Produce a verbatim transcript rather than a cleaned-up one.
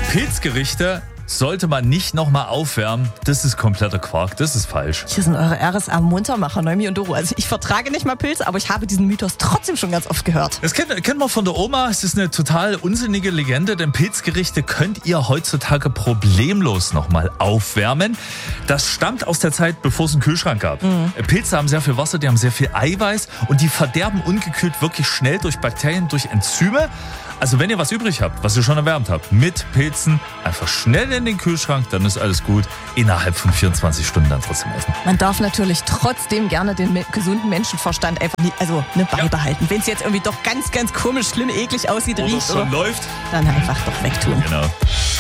Pilzgerichte sollte man nicht nochmal aufwärmen. Das ist kompletter Quark, das ist falsch. Hier sind eure R S A-Muntermacher, Neumi und Doro. Also ich vertrage nicht mal Pilze, aber ich habe diesen Mythos trotzdem schon ganz oft gehört. Das kennen, kennen wir von der Oma. Es ist eine total unsinnige Legende, denn Pilzgerichte könnt ihr heutzutage problemlos nochmal aufwärmen. Das stammt aus der Zeit, bevor es einen Kühlschrank gab. Mhm. Pilze haben sehr viel Wasser, die haben sehr viel Eiweiß und die verderben ungekühlt wirklich schnell durch Bakterien, durch Enzyme. Also wenn ihr was übrig habt, was ihr schon erwärmt habt, mit Pilzen, einfach schnell in den Kühlschrank, dann ist alles gut. Innerhalb von vierundzwanzig Stunden dann trotzdem essen. Man darf natürlich trotzdem gerne den me- gesunden Menschenverstand einfach nie, also, ne, beibehalten. Ja. Wenn es jetzt irgendwie doch ganz, ganz komisch, schlimm, eklig aussieht, oder riecht schon oder läuft, dann einfach doch wegtun. Genau.